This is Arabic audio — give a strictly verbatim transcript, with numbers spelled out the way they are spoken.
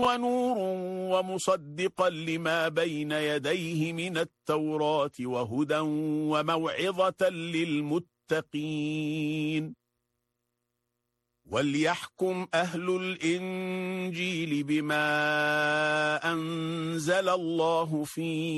ونور ومصدقا لما بين يديه من التوراة وهدى وموعظة للمتقين. وليحكم أهل الإنجيل بما أنزل الله فيه